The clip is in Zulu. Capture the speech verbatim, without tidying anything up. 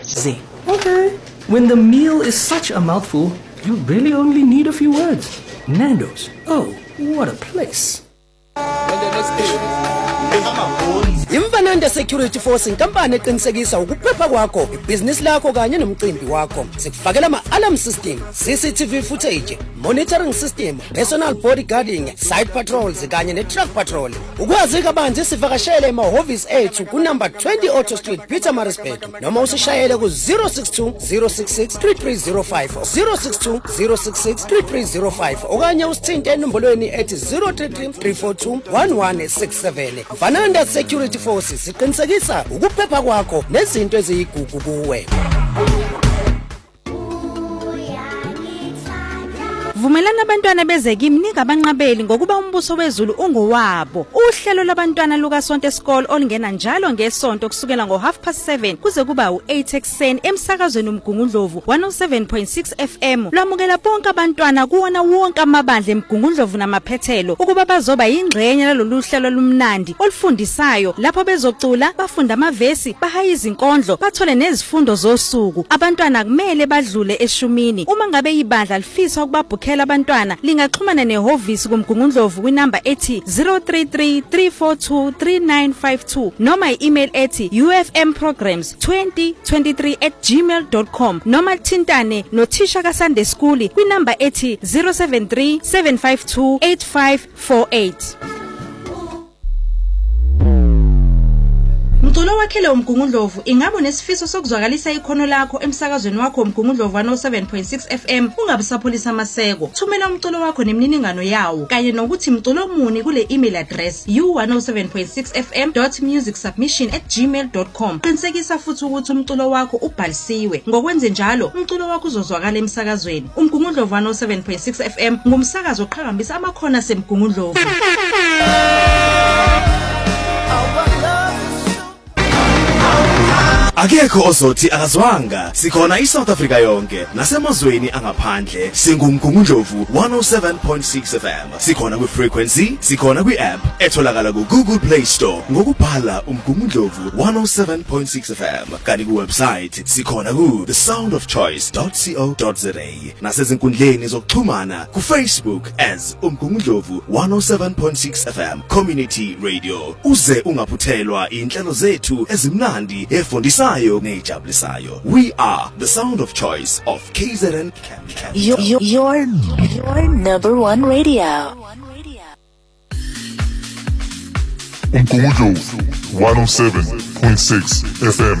Zing. Okay. When the meal is such a mouthful, you really only need a few words. Nando's. Oh, what a place. Imfananda Security Force inkampani eqinisekisa ukuphepha kwakho, ibhizinisi lakho kanye nomcimbi wakho. Sikufakela ama-alarm system, C C T V footage, monitoring system, personal bodyguarding, side patrols kanye ne-truck patrol. Ukwazi kabanzi sivakashele emahhovisi ethu ku number twenty Auto Street, Pietermaritzburg, noma usishayele ku zero six two zero six six three three zero five zero six two zero six six three three zero five okanye usithinte enombolweni ethi zero three three three four two one one six seven. Fananda Security Force siqinisekisa ukuphepha kwakho nezinto eziyigugu kuwe. Vumelana abantwana bezeke imnika abanqabeli ngokuba umbuso wezulu ungowabo. Uhlelo labantwana luka Sonto School olingena njalo ngesonto kusukela ngo half past seven kuze kuba u eight ekseni emsakazweni uMgungundlovu one oh seven point six F M. Lamukela bonke abantwana kuwona wonke amabandla eMgungundlovu namaphethelo ukuba bazoba yingxenye lalolu hlelo lumnandi olufundisayo lapho bezocula, bafunda amavesi, bahaye izinkondlo, bathole nezifundo zosuku. Abantwana kumele badlule eshumini. Uma ngabe ibandla lifisa ukubabhukela abantwana lingaxhumana nehovisi kuMgungundlovu kwinamba ethi zero three three three four two three nine five two noma i-email ethi u f m programs twenty twenty-three at gmail dot com noma thintane nothisha kaSunday School kwinamba ethi zero seven three seven five two eight five four eight. Mculo wakhele uMgungundlovu ingabo nesifiso sokuzwakalisa ikhono lakho emsakazweni wakho uMgungundlovu one oh seven point six F M ungabusapholisa amaseko. Thumela umculo wakho nemininingano yawo kanye nokuthi mculo muni kule email address u one oh seven point six f m dot music submission at gmail dot com. Qinisekisa futhi ukuthi umculo wakho ubhalisiwe. Ngokwenze njalo umculo wakho uzozwakala emsakazweni. uMgungundlovu one oh seven point six F M ngumsakazo oqhakambisa amakhono aseMgungundlovu. Akekho ozothi akazwanga sikhona iSouth Africa yonke nasemazweni angaphandle singuMgungundlovu one oh seven point six F M. Sikhona ku frequency, sikhona kwi app etholakala ku Google Play Store ngokubhala uMgungundlovu one oh seven point six F M. Kanti ku website sikhona ku the sound of choice dot co dot za nasezinkundleni zokuxhumana ku Facebook as uMgungundlovu one oh seven point six F M Community Radio. Uze ungaphuthelwa inhlelo zethu ezimnandi efundisa We are the sound of choice of K Z N Capital. Your, your, your, your number one radio. Mgungundlovu one oh seven point six F M.